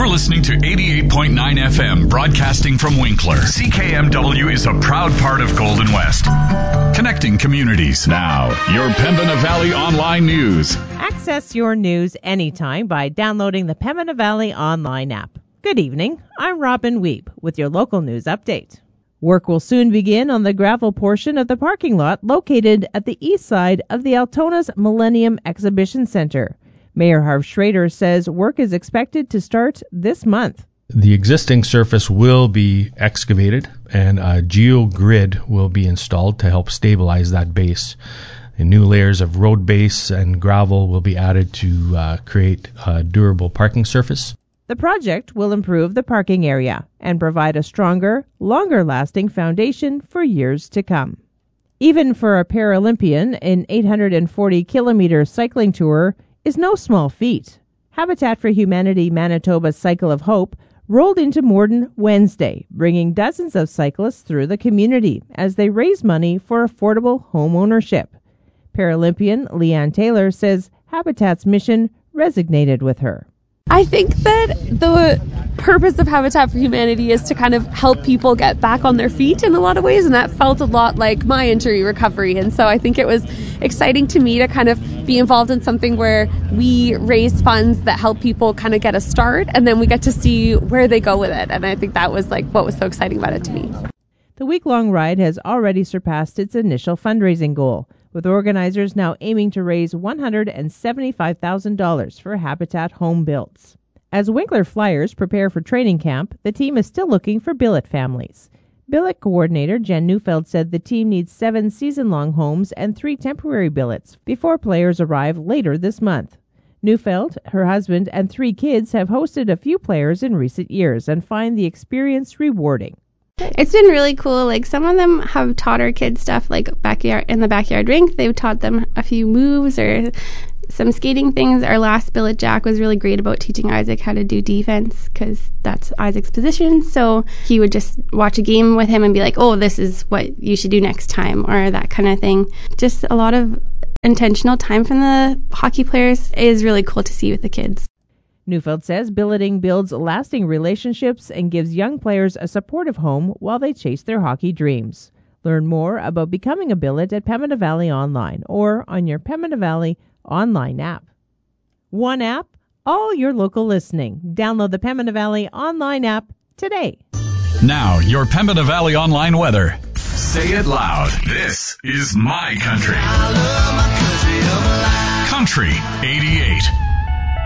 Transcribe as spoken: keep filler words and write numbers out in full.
You're listening to eighty-eight point nine F M, broadcasting from Winkler. C K M W is a proud part of Golden West, connecting communities. Now, your Pembina Valley Online News. Access your news anytime by downloading the Pembina Valley Online app. Good evening. I'm Robin Weep with your local news update. Work will soon begin on the gravel portion of the parking lot located at the east side of the Altona's Millennium Exhibition Center. Mayor Harv Schrader says work is expected to start this month. The existing surface will be excavated and a geogrid will be installed to help stabilize that base. And new layers of road base and gravel will be added to uh, create a durable parking surface. The project will improve the parking area and provide a stronger, longer-lasting foundation for years to come. Even for a Paralympian, an eight hundred forty kilometer cycling tour is no small feat. Habitat for Humanity Manitoba's Cycle of Hope rolled into Morden Wednesday, bringing dozens of cyclists through the community as they raise money for affordable home ownership. Paralympian Leanne Taylor says Habitat's mission resonated with her. I think that the purpose of Habitat for Humanity is to kind of help people get back on their feet in a lot of ways, and that felt a lot like my injury recovery. And so I think it was exciting to me to kind of be involved in something where we raise funds that help people kind of get a start, and then we get to see where they go with it. And I think that was like what was so exciting about it to me. The week-long ride has already surpassed its initial fundraising goal, with organizers now aiming to raise one hundred seventy-five thousand dollars for Habitat home builds. As Winkler Flyers prepare for training camp, the team is still looking for billet families. Billet coordinator Jen Neufeld said the team needs seven season-long homes and three temporary billets before players arrive later this month. Neufeld, her husband, and three kids have hosted a few players in recent years and find the experience rewarding. It's been really cool. Like, some of them have taught our kids stuff, like backyard in the backyard rink. They've taught them a few moves or some skating things. Our last billet, Jack, was really great about teaching Isaac how to do defense because that's Isaac's position. So he would just watch a game with him and be like, oh, this is what you should do next time, or that kind of thing. Just a lot of intentional time from the hockey players is really cool to see with the kids. Neufeld says billeting builds lasting relationships and gives young players a supportive home while they chase their hockey dreams. Learn more about becoming a billet at Pembina Valley Online or on your Pembina Valley Online app. One app, all your local listening. Download the Pembina Valley Online app today. Now, your Pembina Valley Online weather. Say it loud. This is my country. I love my country. Country eighty-eight.